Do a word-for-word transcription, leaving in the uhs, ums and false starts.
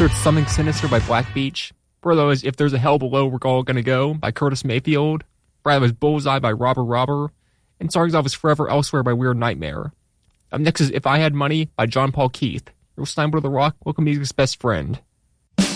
also heard Something Sinister by Black Beach. Before that was If There's a Hell Below, We're All Gonna Go by Curtis Mayfield. Before that was Bullseye by Robber Robber. And starting off was Forever Elsewhere by Weird Nightmare. Up next is If I Had Money by John Paul Keith. Real Steinberg of the Rock, local music's best friend.